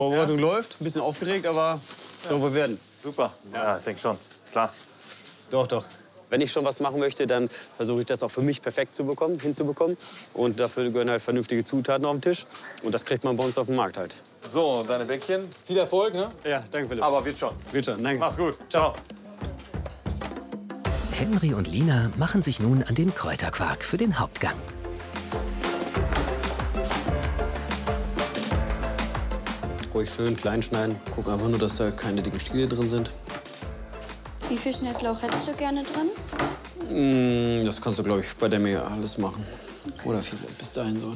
Vorbereitung läuft, ein bisschen aufgeregt, aber soll wohl werden. Super, ja, ich denke schon, klar. Doch, doch. Wenn ich schon was machen möchte, dann versuche ich das auch für mich perfekt hinzubekommen. Und dafür gehören halt vernünftige Zutaten auf den Tisch. Und das kriegt man bei uns auf dem Markt halt. So, deine Bäckchen. Viel Erfolg, ne? Ja, danke Philipp. Aber wird schon. Wird schon, danke. Mach's gut. Ciao. Henry und Lina machen sich nun an den Kräuterquark für den Hauptgang. Ruhig schön klein schneiden. Guck einfach nur, dass da keine dicken Stiele drin sind. Wie viel Schnittlauch hättest du gerne drin? Das kannst du, glaube ich, bei der Menge alles machen. Okay. Oder viel bis dahin so.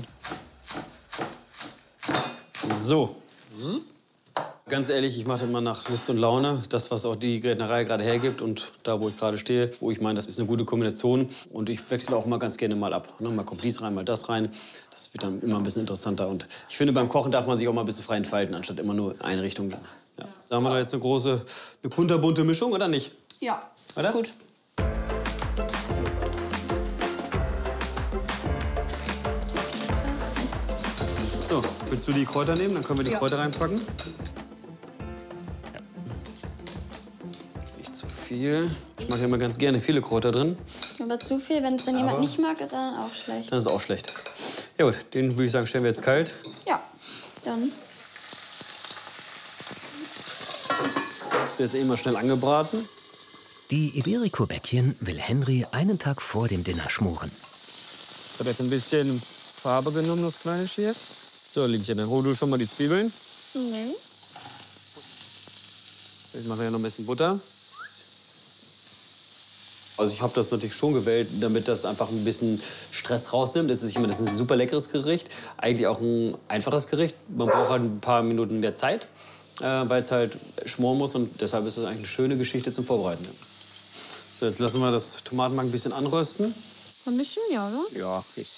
So. Ganz ehrlich, ich mache das immer nach Lust und Laune. Das, was auch die Gärtnerei gerade hergibt und da, wo ich gerade stehe, wo ich meine, das ist eine gute Kombination. Und ich wechsle auch immer ganz gerne mal ab. Mal kommt dies rein, mal das rein. Das wird dann immer ein bisschen interessanter. Und ich finde, beim Kochen darf man sich auch mal ein bisschen frei entfalten, anstatt immer nur in eine Richtung gehen. Ja. Da haben wir da jetzt eine kunterbunte Mischung, oder nicht? Ja, oder? Ist gut. So, willst du die Kräuter nehmen? Dann können wir die Kräuter reinpacken. Ja. Nicht zu viel. Ich mache ja immer ganz gerne viele Kräuter drin. Aber zu viel, wenn es dann jemand nicht mag, ist er dann auch schlecht. Dann ist es auch schlecht. Ja gut, den würde ich sagen, stellen wir jetzt kalt. Ja, dann. Das wird jetzt immer schnell angebraten. Die Iberico-Bäckchen will Henry einen Tag vor dem Dinner schmoren. Ich habe jetzt ein bisschen Farbe genommen, das kleine hier. So, Liebchen, dann hol du schon mal die Zwiebeln. Mhm. Ich mache ja noch ein bisschen Butter. Also ich habe das natürlich schon gewählt, damit das einfach ein bisschen Stress rausnimmt. Das ist ein super leckeres Gericht, eigentlich auch ein einfaches Gericht. Man braucht halt ein paar Minuten mehr Zeit, weil es halt schmoren muss. Und deshalb ist das eigentlich eine schöne Geschichte zum Vorbereiten. So, jetzt lassen wir das Tomatenmark ein bisschen anrösten. Ein bisschen, ja, oder? Ja,